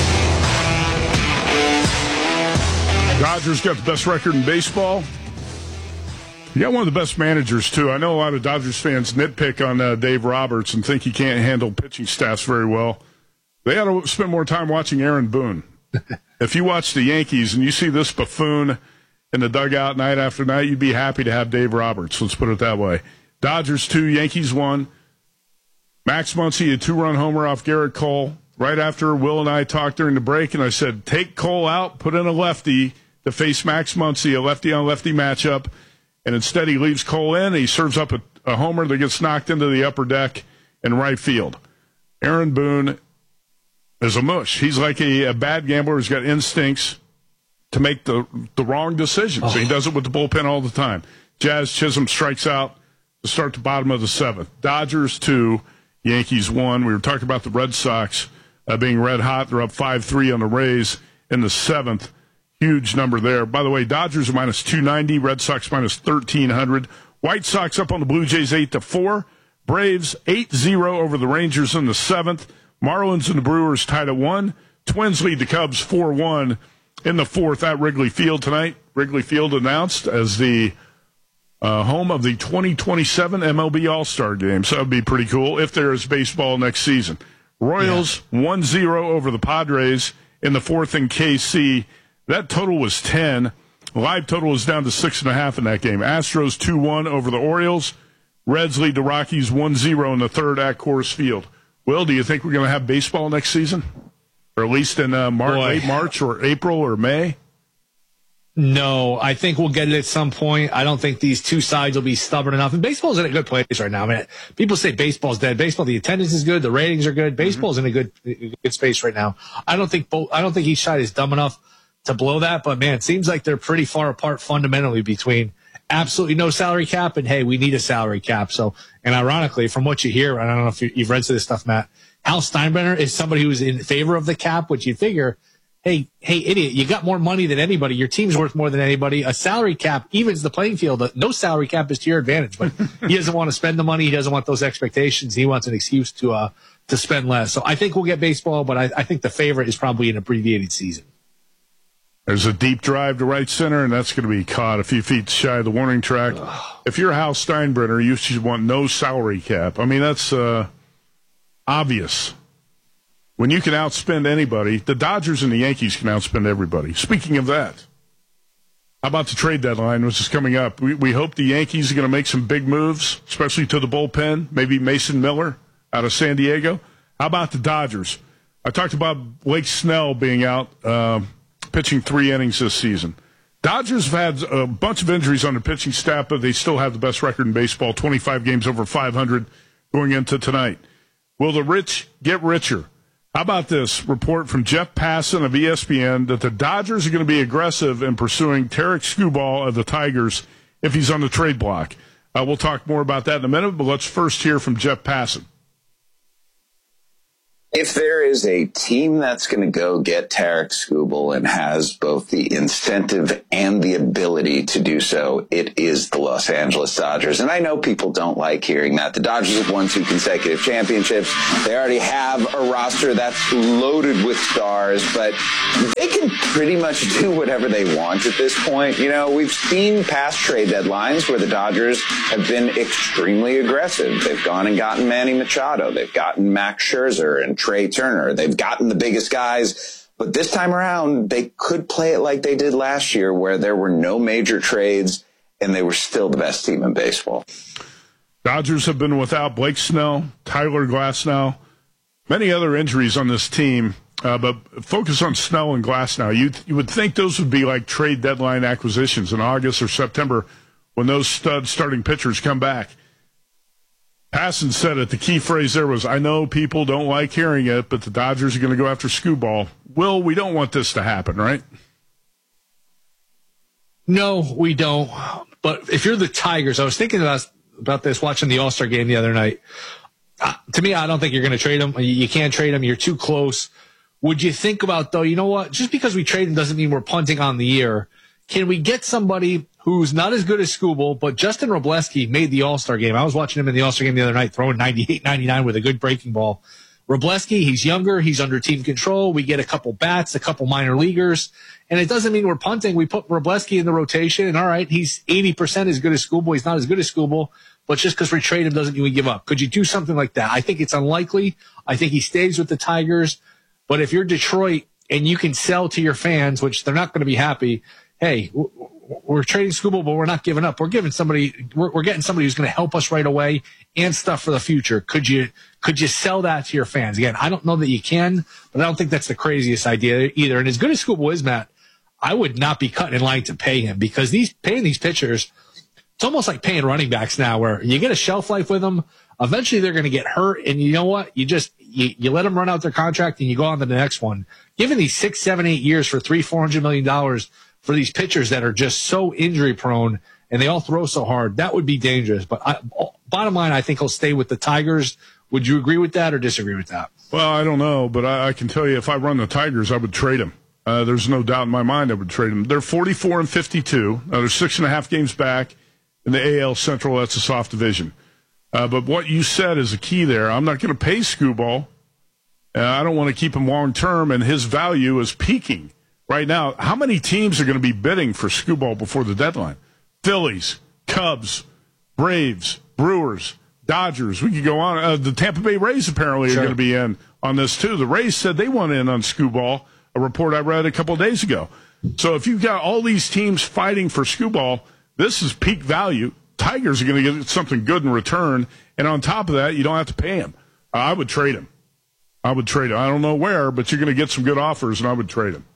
Dodgers got the best record in baseball. You got one of the best managers, too. I know a lot of Dodgers fans nitpick on uh, Dave Roberts and think he can't handle pitching staffs very well. They ought to spend more time watching Aaron Boone. If you watch the Yankees and you see this buffoon in the dugout night after night, you'd be happy to have Dave Roberts. Let's put it that way. Dodgers two, Yankees one. Max Muncy, a two-run homer off Garrett Cole. Right after Will and I talked during the break, and I said, take Cole out, put in a lefty to face Max Muncy, a lefty-on-lefty matchup. And instead he leaves Cole in, and he serves up a, a homer that gets knocked into the upper deck in right field. Aaron Boone is a mush. He's like a, a bad gambler who's got instincts to make the, the wrong decisions. Oh. He does it with the bullpen all the time. Jazz Chisholm strikes out to start the bottom of the seventh. Dodgers two, Yankees one. We were talking about the Red Sox uh, being red hot. They're up five three on the Rays in the seventh. Huge number there. By the way, Dodgers are minus two ninety, Red Sox minus thirteen hundred. White Sox up on the Blue Jays eight to four. Braves eight zero over the Rangers in the seventh. Marlins and the Brewers tied at one. Twins lead the Cubs four one in the fourth at Wrigley Field tonight. Wrigley Field announced as the uh, home of the twenty twenty-seven M L B All-Star Game. So that would be pretty cool if there is baseball next season. Royals one zero yeah. over the Padres in the fourth in K C. That total was ten. Live total was down to six point five in that game. Astros two one over the Orioles. Reds lead the Rockies one zero in the third at Coors Field. Will, do you think we're going to have baseball next season? Or at least in uh, March, late March or April or May? No, I think we'll get it at some point. I don't think these two sides will be stubborn enough. And baseball's in a good place right now. I mean, people say baseball's dead. Baseball, the attendance is good, the ratings are good. Baseball's mm-hmm. in a good, good space right now. I don't think both. I don't think each side is dumb enough to blow that. But man, it seems like they're pretty far apart fundamentally between absolutely no salary cap and hey, we need a salary cap. So, and ironically, from what you hear, I don't know if you've read some of this stuff, Matt. Hal Steinbrenner is somebody who's in favor of the cap, which you figure. Hey, hey, idiot, you got more money than anybody. Your team's worth more than anybody. A salary cap evens the playing field. No salary cap is to your advantage, but he doesn't want to spend the money. He doesn't want those expectations. He wants an excuse to, uh, to spend less. So I think we'll get baseball, but I, I think the favorite is probably an abbreviated season. There's a deep drive to right center, and that's going to be caught a few feet shy of the warning track. If you're Hal Steinbrenner, you should want no salary cap. I mean, that's uh, obvious. When you can outspend anybody, the Dodgers and the Yankees can outspend everybody. Speaking of that, how about the trade deadline, which is coming up? We, we hope the Yankees are going to make some big moves, especially to the bullpen, maybe Mason Miller out of San Diego. How about the Dodgers? I talked about Blake Snell being out, uh, pitching three innings this season. Dodgers have had a bunch of injuries on their pitching staff, but they still have the best record in baseball, twenty-five games over five hundred going into tonight. Will the rich get richer? How about this report from Jeff Passan of E S P N that the Dodgers are going to be aggressive in pursuing Tarek Skubal of the Tigers if he's on the trade block? Uh, we'll talk more about that in a minute, but let's first hear from Jeff Passan. If there is a team that's going to go get Tarek Skubal and has both the incentive and the ability to do so, it is the Los Angeles Dodgers. And I know people don't like hearing that. The Dodgers have won two consecutive championships. They already have a roster that's loaded with stars, but they can pretty much do whatever they want at this point. You know, we've seen past trade deadlines where the Dodgers have been extremely aggressive. They've gone and gotten Manny Machado. They've gotten Max Scherzer and Trey Turner. They've gotten the biggest guys, but this time around, they could play it like they did last year where there were no major trades and they were still the best team in baseball. Dodgers have been without Blake Snell, Tyler Glasnow, many other injuries on this team, uh, but focus on Snell and Glasnow. You, you would think those would be like trade deadline acquisitions in August or September when those stud starting pitchers come back. Passan said it. The key phrase there was, I know people don't like hearing it, but the Dodgers are going to go after Skubal. Will, we don't want this to happen, right? No, we don't. But if you're the Tigers, I was thinking about, about this watching the All-Star game the other night. Uh, to me, I don't think you're going to trade him. You, you can't trade him. You're too close. Would you think about, though, you know what? Just because we trade him doesn't mean we're punting on the year. Can we get somebody who's not as good as Skubal, but Justin Robleski made the All-Star game. I was watching him in the All-Star game the other night, throwing ninety-eight, ninety-nine with a good breaking ball. Robleski, he's younger. He's under team control. We get a couple bats, a couple minor leaguers. And it doesn't mean we're punting. We put Robleski in the rotation, and all right, he's eighty percent as good as Skubal. He's not as good as Skubal, but just because we trade him doesn't mean we give up. Could you do something like that? I think it's unlikely. I think he stays with the Tigers. But if you're Detroit and you can sell to your fans, which they're not going to be happy, hey, we're trading Skubal, but we're not giving up. We're giving somebody, we're, we're getting somebody who's going to help us right away and stuff for the future. Could you, could you sell that to your fans? Again, I don't know that you can, but I don't think that's the craziest idea either. And as good as Skubal is, Matt, I would not be cutting in line to pay him because these, paying these pitchers, it's almost like paying running backs now where you get a shelf life with them. Eventually they're going to get hurt. And you know what? You just, you, you let them run out their contract and you go on to the next one. Given these six, seven, eight years for three, four hundred million dollars, for these pitchers that are just so injury prone and they all throw so hard, that would be dangerous. But I, bottom line, I think he'll stay with the Tigers. Would you agree with that or disagree with that? Well, I don't know, but I, I can tell you if I run the Tigers, I would trade him. Uh, there's no doubt in my mind I would trade him. They're forty-four and fifty-two. Uh, they're six and a half games back in the A L Central. That's a soft division. Uh, but what you said is a key there. I'm not going to pay Skubal. Uh, I don't want to keep him long term, and his value is peaking. Right now, how many teams are going to be bidding for Skubal before the deadline? Phillies, Cubs, Braves, Brewers, Dodgers. We could go on. Uh, the Tampa Bay Rays apparently sure. are going to be in on this too. The Rays said they want in on Skubal, a report I read a couple of days ago. So if you've got all these teams fighting for Skubal, this is peak value. Tigers are going to get something good in return. And on top of that, you don't have to pay him. Uh, I would trade him. I would trade him. I don't know where, but you're going to get some good offers, and I would trade him.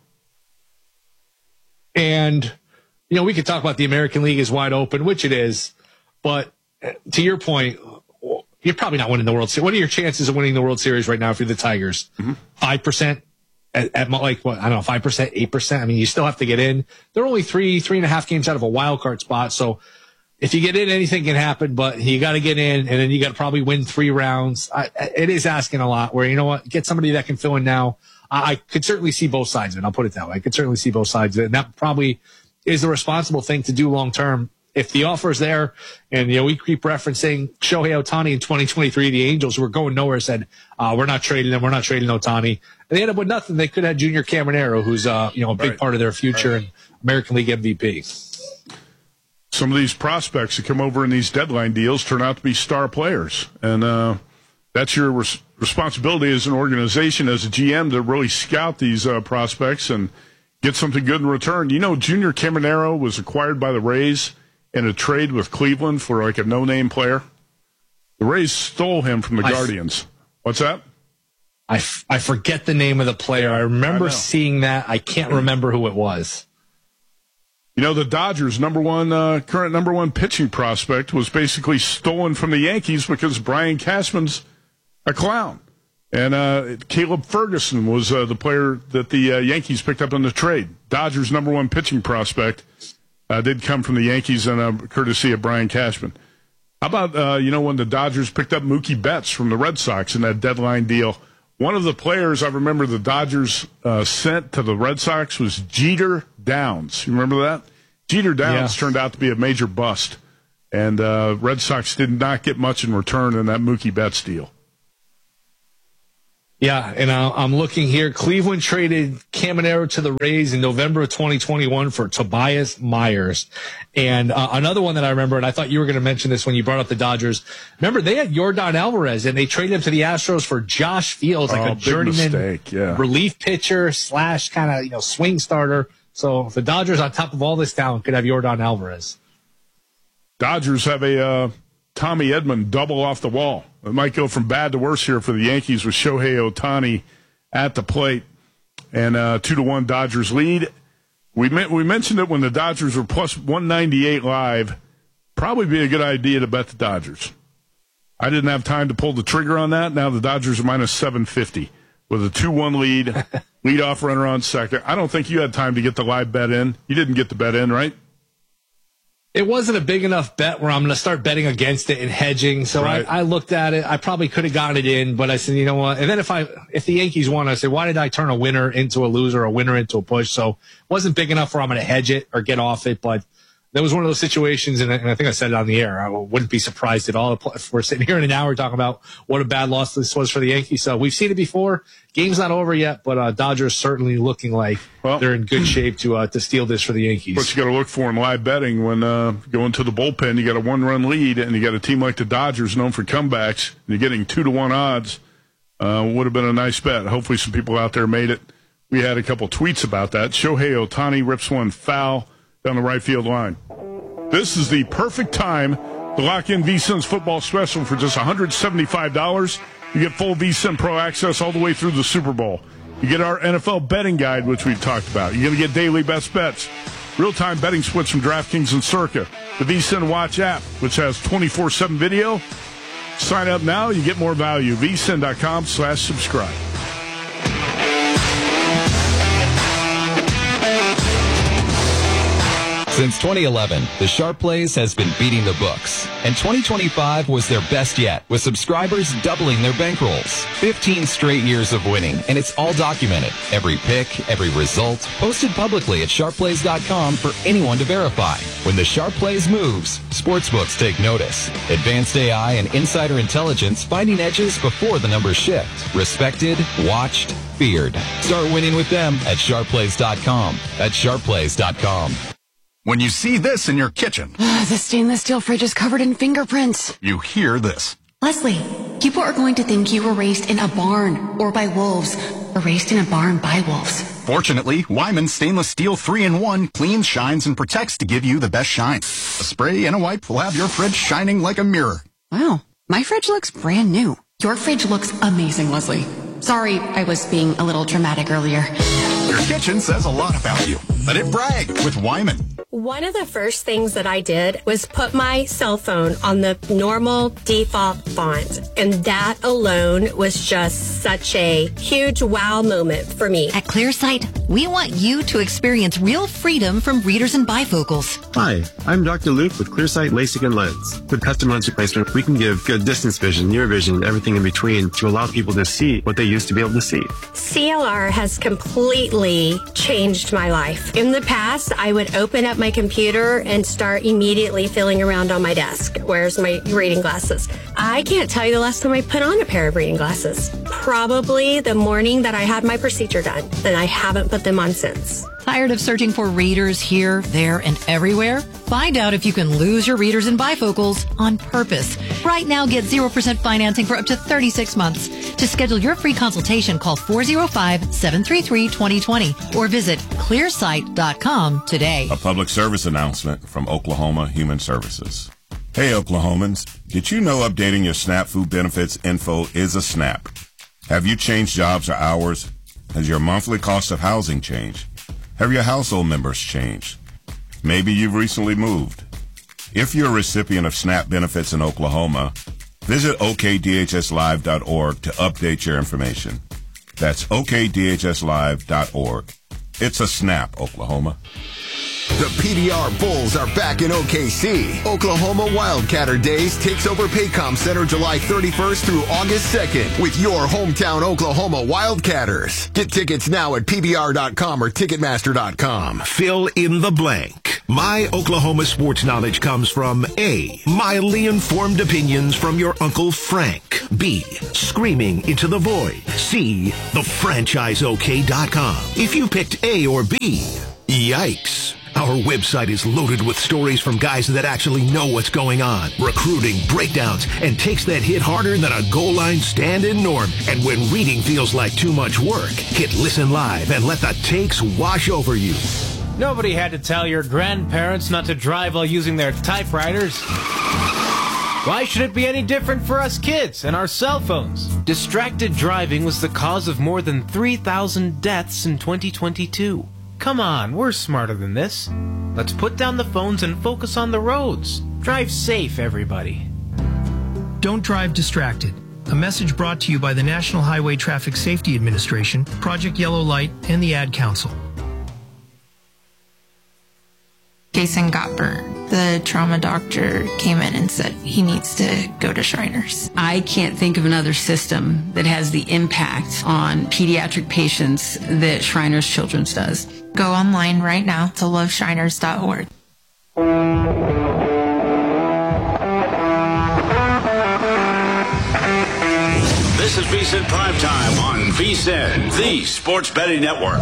And, you know, we could talk about the American League is wide open, which it is. But to your point, you're probably not winning the World Series. What are your chances of winning the World Series right now if you're the Tigers? Mm-hmm. five percent at, at like, what, I don't know, five percent, eight percent? I mean, you still have to get in. They're only three, three and a half games out of a wild card spot. So if you get in, anything can happen, but you got to get in, and then you got to probably win three rounds. I, it is asking a lot where, you know what, get somebody that can fill in now. I could certainly see both sides of it. I'll put it that way. I could certainly see both sides of it. And that probably is the responsible thing to do long term. If the offer is there, and, you know, we keep referencing Shohei Ohtani in twenty twenty-three, the Angels who were going nowhere said, uh, we're not trading him. We're not trading Ohtani. And they ended up with nothing. They could have Junior Caminero, who's, uh, you know, a big right. part of their future right. and American League M V P. Some of these prospects that come over in these deadline deals turn out to be star players. And, uh, that's your res- responsibility as an organization, as a G M, to really scout these uh, prospects and get something good in return. You know, Junior Caminero was acquired by the Rays in a trade with Cleveland for like a no-name player. The Rays stole him from the I Guardians. F- What's that? I, f- I forget the name of the player. I remember I seeing that. I can't remember who it was. You know, the Dodgers' number one, uh, current number one pitching prospect was basically stolen from the Yankees because Brian Cashman's a clown. And uh, Caleb Ferguson was uh, the player that the uh, Yankees picked up in the trade. Dodgers' number one pitching prospect uh, did come from the Yankees, and uh, courtesy of Brian Cashman. How about, uh, you know, when the Dodgers picked up Mookie Betts from the Red Sox in that deadline deal? One of the players I remember the Dodgers uh, sent to the Red Sox was Jeter Downs. You remember that? Jeter Downs Yeah. turned out to be a major bust, and uh, Red Sox did not get much in return in that Mookie Betts deal. Yeah, and uh, I'm looking here. Cleveland traded Caminero to the Rays in November of twenty twenty-one for Tobias Myers. And uh, another one that I remember, and I thought you were going to mention this when you brought up the Dodgers. Remember, they had Yordan Alvarez, and they traded him to the Astros for Josh Fields, like Oh, a big journeyman mistake, yeah. relief pitcher slash kind of you know swing starter. So the Dodgers, on top of all this talent, could have Yordan Alvarez. Dodgers have a uh, Tommy Edman double off the wall. It might go from bad to worse here for the Yankees with Shohei Ohtani at the plate. And uh, two to one Dodgers lead. We me- we mentioned it when the Dodgers were plus one ninety-eight live. Probably be a good idea to bet the Dodgers. I didn't have time to pull the trigger on that. Now the Dodgers are minus seven fifty with a two one lead. Leadoff runner on second. I don't think you had time to get the live bet in. You didn't get the bet in, right? It wasn't a big enough bet where I'm going to start betting against it and hedging. So Right. I, I looked at it. I probably could have gotten it in, but I said, you know what? And then if I, if the Yankees won, I said, why did I turn a winner into a loser, a winner into a push? So it wasn't big enough where I'm going to hedge it or get off it. But that was one of those situations, and I, and I think I said it on the air. I wouldn't be surprised at all if we're sitting here in an hour talking about what a bad loss this was for the Yankees. So we've seen it before. Game's not over yet, but uh, Dodgers certainly looking like Well, they're in good shape to uh, to steal this for the Yankees. What you got to look for in live betting when uh, going to the bullpen, you got a one-run lead, and you got a team like the Dodgers known for comebacks, and you're getting two to one odds. Uh, would have been a nice bet. Hopefully, some people out there made it. We had a couple tweets about that. Shohei Ohtani rips one foul down the right field line. This is the perfect time to lock in VSiN's football special for just one hundred seventy-five dollars. You get full VSiN Pro access all the way through the Super Bowl. You get our N F L betting guide, which we've talked about. You're going to get daily best bets, real-time betting splits from DraftKings and Circa, the VSiN Watch app, which has twenty-four seven video. Sign up now. You get more value. VSiN.com slash subscribe. Since twenty eleven, the Sharp Plays has been beating the books, and twenty twenty-five was their best yet, with subscribers doubling their bankrolls. fifteen straight years of winning, and it's all documented. Every pick, every result, posted publicly at sharp plays dot com for anyone to verify. When the Sharp Plays moves, sportsbooks take notice. Advanced A I and insider intelligence finding edges before the numbers shift. Respected, watched, feared. Start winning with them at sharp plays dot com. That's sharp plays dot com. When you see this in your kitchen, The stainless steel fridge is covered in fingerprints. you hear this. Leslie, people are going to think you were raised in a barn or by wolves, or raised in a barn by wolves. Fortunately, Wyman Stainless Steel three in one cleans, shines, and protects to give you the best shine. A spray and a wipe will have your fridge shining like a mirror. Wow, my fridge looks brand new. Your fridge looks amazing, Leslie. Sorry, I was being a little dramatic earlier. Your kitchen says a lot about you. Let it brag with Wyman. One of the first things that I did was put my cell phone on the normal default font. And that alone was just such a huge wow moment for me. At ClearSight, we want you to experience real freedom from readers and bifocals. Hi, I'm Doctor Luke with ClearSight LASIK and Lens. With custom lens replacement, we can give good distance vision, near vision, and everything in between to allow people to see what they used to be able to see. C L R has completely changed my life. In the past, I would open up my computer and start immediately feeling around on my desk. Where's my reading glasses? I can't tell you the last time I put on a pair of reading glasses. Probably the morning that I had my procedure done, and I haven't put them on since. Tired of searching for readers here, there, and everywhere? Find out if you can lose your readers and bifocals on purpose. Right now, get zero percent financing for up to thirty-six months. To schedule your free consultation, call four oh five, seven three three, two oh two oh or visit clear sight dot com today. A public service announcement from Oklahoma Human Services. Hey, Oklahomans, did you know updating your SNAP food benefits info is a snap? Have you changed jobs or hours? Has your monthly cost of housing changed? Have your household members changed? Maybe you've recently moved. If you're a recipient of SNAP benefits in Oklahoma, Visit O K D H S live dot org to update your information. That's O K D H S live dot org. It's a snap, Oklahoma. The P B R Bulls are back in O K C. Oklahoma Wildcatter Days takes over Paycom Center July thirty-first through August second with your hometown Oklahoma Wildcatters. Get tickets now at P B R dot com or Ticketmaster dot com. Fill in the blank. My Oklahoma sports knowledge comes from A, mildly informed opinions from your Uncle Frank. B, screaming into the void. C, the franchise O K dot com. If you picked A or B, yikes. Our website is loaded with stories from guys that actually know what's going on, recruiting, breakdowns, and takes that hit harder than a goal line stand-in norm. And when reading feels like too much work, hit Listen Live and let the takes wash over you. Nobody had to tell your grandparents not to drive while using their typewriters. Why should it be any different for us kids and our cell phones? Distracted driving was the cause of more than three thousand deaths in twenty twenty-two. Come on, we're smarter than this. Let's put down the phones and focus on the roads. Drive safe, everybody. Don't drive distracted. A message brought to you by the National Highway Traffic Safety Administration, Project Yellow Light, and the Ad Council. Jason got burned. The trauma doctor came in and said he needs to go to Shriners. I can't think of another system that has the impact on pediatric patients that Shriners Children's does. Go online right now to love shriners dot org. This is VSiN Primetime on VSiN, the Sports Betting Network.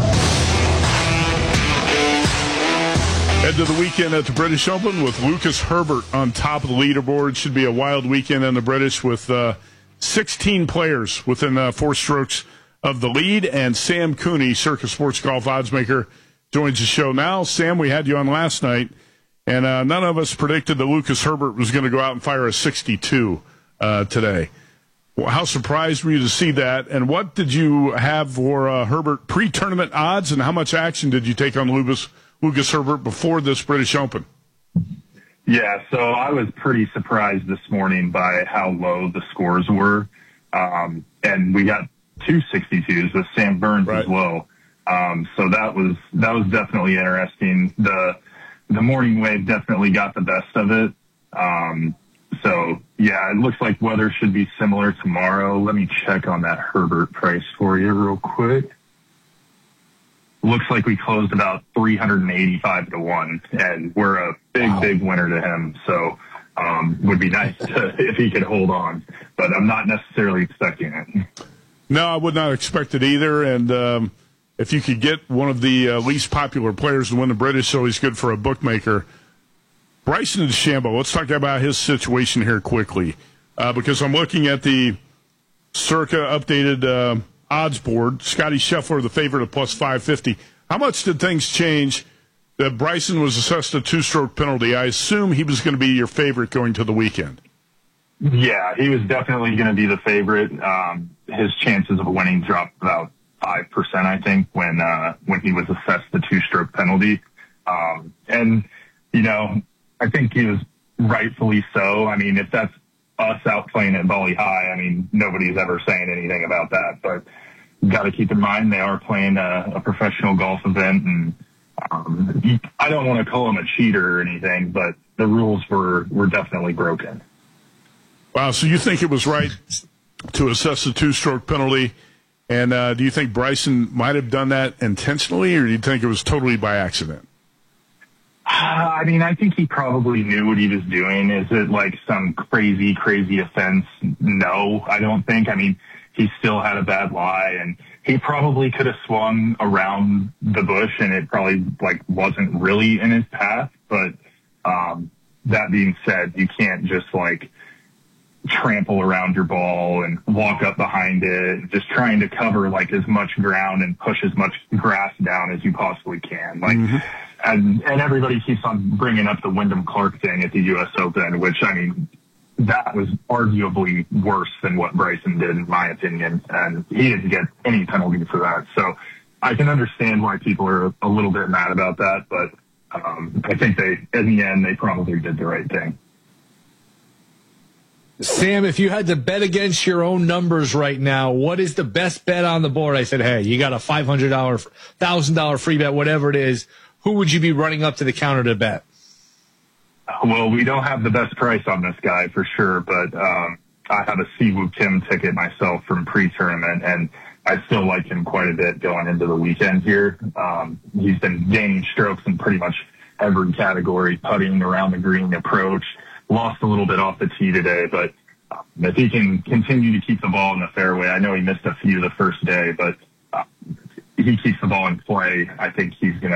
Head to the weekend at the British Open with Lucas Herbert on top of the leaderboard. Should be a wild weekend in the British with uh, sixteen players within uh, four strokes of the lead. And Sam Cooney, Circa Sports Golf oddsmaker, joins the show now. Sam, we had you on last night, and uh, none of us predicted that Lucas Herbert was going to go out and fire a sixty-two uh, today. Well, how surprised were you to see that? And what did you have for uh, Herbert pre-tournament odds, and how much action did you take on Lucas Lucas Herbert before this British Open? Yeah, so I was pretty surprised this morning by how low the scores were. Um, and we got two sixty-twos with Sam Burns right. as well. Um, so that was, that was definitely interesting. The, the morning wave definitely got the best of it. Um, so yeah, it looks like weather should be similar tomorrow. Let me check on that Herbert price for you real quick. Looks like we closed about three hundred eighty-five to one, and we're a big, wow. big winner to him. So, um, would be nice to, if he could hold on, but I'm not necessarily expecting it. No, I would not expect it either. And, um, if you could get one of the uh, least popular players to win the British, so he's good for a bookmaker. Bryson DeChambeau, let's talk about his situation here quickly, uh, because I'm looking at the Circa updated, uh, odds board. Scotty Scheffler, the favorite at plus five fifty. How much did things change that Bryson was assessed a two-stroke penalty? I assume he was going to be your favorite going to the weekend. Yeah, he was definitely going to be the favorite. Um, his chances of winning dropped about five percent, I think, when uh, when he was assessed the two-stroke penalty. Um, and, you know, I think he was rightfully so. I mean, if that's us out playing at Bali High, I mean, nobody's ever saying anything about that, but got to keep in mind they are playing a, a professional golf event, and um, I don't want to call him a cheater or anything, but the rules were, were definitely broken. Wow, so you think it was right to assess the two-stroke penalty, and uh, do you think Bryson might have done that intentionally, or do you think it was totally by accident? I mean, I think he probably knew what he was doing. Is it like some crazy, crazy offense? No, I don't think. I mean, he still had a bad lie, and he probably could have swung around the bush, and it probably like wasn't really in his path. But um, that being said, you can't just like trample around your ball and walk up behind it, just trying to cover like as much ground and push as much grass down as you possibly can. Like, mm-hmm. and, and everybody keeps on bringing up the Wyndham Clark thing at the U S Open, which, I mean, that was arguably worse than what Bryson did, in my opinion. And he didn't get any penalty for that. So I can understand why people are a little bit mad about that, but um, I think they, in the end, they probably did the right thing. Sam, if you had to bet against your own numbers right now, what is the best bet on the board? I said, hey, you got a five hundred dollars, one thousand dollars free bet, whatever it is. Who would you be running up to the counter to bet? Well, we don't have the best price on this guy for sure, but um, I have a Siwoo Kim ticket myself from pre-tournament, and I still like him quite a bit going into the weekend here. Um, he's been gaining strokes in pretty much every category, putting, around the green, approach. Lost a little bit off the tee today, but um, if he can continue to keep the ball in the fairway, I know he missed a few the first day, but uh, he keeps the ball in play. I think he's going to